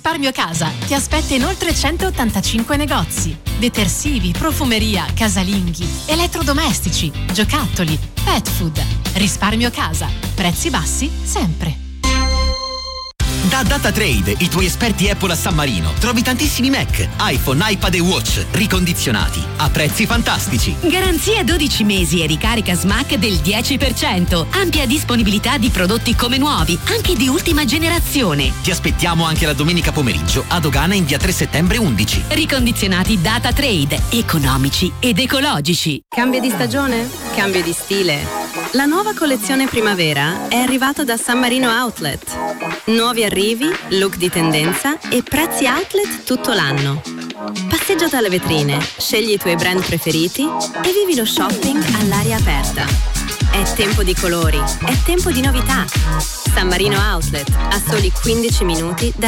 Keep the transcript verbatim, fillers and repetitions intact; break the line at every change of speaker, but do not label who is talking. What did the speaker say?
Risparmio Casa ti aspetta in oltre centottantacinque negozi. Detersivi, profumeria, casalinghi, elettrodomestici, giocattoli, pet food. Risparmio Casa. Prezzi bassi sempre.
Da DataTrade, i tuoi esperti Apple a San Marino, trovi tantissimi Mac, iPhone, iPad e Watch ricondizionati a prezzi fantastici.
Garanzia dodici mesi e ricarica Smack del dieci per cento. Ampia disponibilità di prodotti come nuovi, anche di ultima generazione.
Ti aspettiamo anche la domenica pomeriggio a Dogana in via tre settembre undici.
Ricondizionati DataTrade, economici ed ecologici.
Cambio di stagione? Cambio di stile? La nuova collezione primavera è arrivata da San Marino Outlet. Nuovi arrivi, look di tendenza e prezzi outlet tutto l'anno. Passeggia dalle vetrine, scegli i tuoi brand preferiti e vivi lo shopping all'aria aperta. È tempo di colori, è tempo di novità. San Marino Outlet, a soli quindici minuti da